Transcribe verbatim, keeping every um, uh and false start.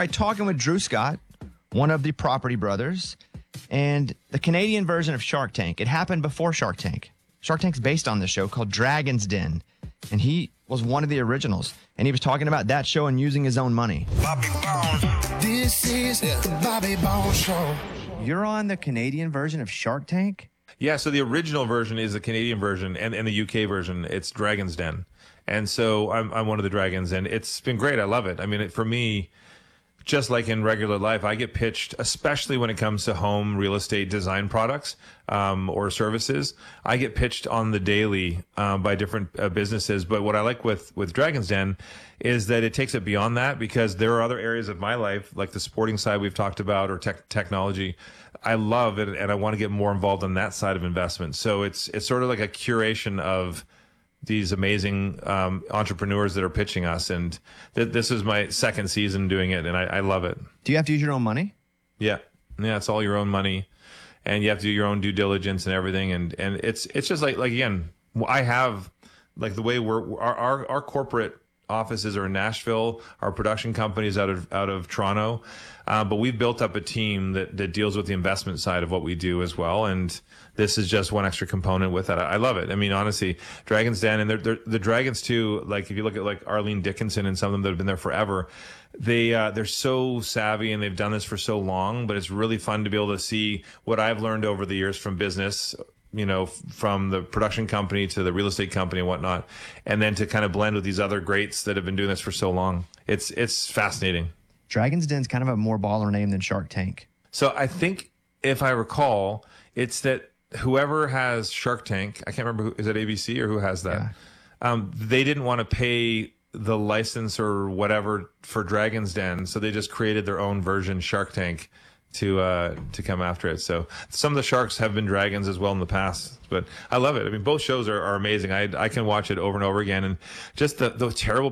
right, talking with Drew Scott, one of the Property Brothers, and the Canadian version of Shark Tank. It happened before Shark Tank. Shark Tank's based on this show called Dragon's Den, and he was one of the originals. And he was talking about that show and using his own money. Bobby Bones. This is the Bobby Bones Show. You're on the Canadian version of Shark Tank? Yeah, so the original version is the Canadian version, and, and the U K version, it's Dragon's Den. And so I'm I'm one of the dragons, and it's been great. I love it. I mean, it, for me, just like in regular life, I get pitched, especially when it comes to home real estate design products um, or services. I get pitched on the daily um, by different uh, businesses. But what I like with, with Dragon's Den is that it takes it beyond that, because there are other areas of my life, like the sporting side we've talked about, or tech, technology. I love it, and I want to get more involved on that side of investment. So it's it's sort of like a curation of these amazing um, entrepreneurs that are pitching us. And th- this is my second season doing it, and I, I love it. Do you have to use your own money? Yeah. Yeah, it's all your own money, and you have to do your own due diligence and everything. And, and it's it's just like, like again, I have, like the way we're, our, our, our corporate offices are in Nashville, our production companies out of out of Toronto, uh, but we've built up a team that, that deals with the investment side of what we do as well. And this is just one extra component with that. I, I love it. I mean, honestly, Dragon's Den, and they're, they're, the Dragons too, like if you look at like Arlene Dickinson and some of them that have been there forever, they, uh, they're so savvy and they've done this for so long, but it's really fun to be able to see what I've learned over the years from business, you know, from the production company to the real estate company and whatnot, and then to kind of blend with these other greats that have been doing this for so long. It's, it's fascinating. Dragon's Den's kind of a more baller name than Shark Tank. So I think, if I recall, it's that whoever has Shark Tank, I can't remember, who, is it A B C or who has that? Yeah. Um, they didn't want to pay the license or whatever for Dragon's Den, so they just created their own version, Shark Tank, to uh, to come after it. So some of the sharks have been dragons as well in the past, but I love it. I mean, both shows are, are amazing. I I can watch it over and over again, and just the, the terrible